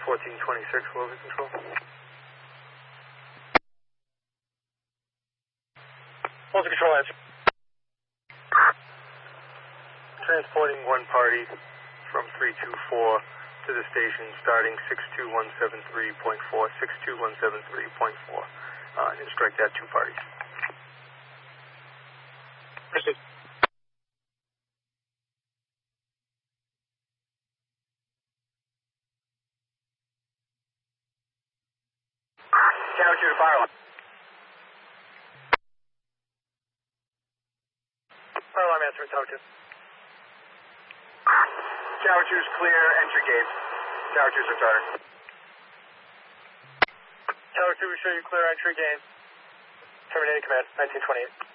1426, Logan Control. Logan Control, answer. Transporting one party from 324 to the station starting 62173.4, 62173.4. Instruct that two parties. Proceed. Tower 2 to fire alarm. Fire alarm answering Tower 2. Tower 2 is clear, entry gate. Tower 2 is retarded. Tower 2, we show you clear entry gain. Terminated command, 1928.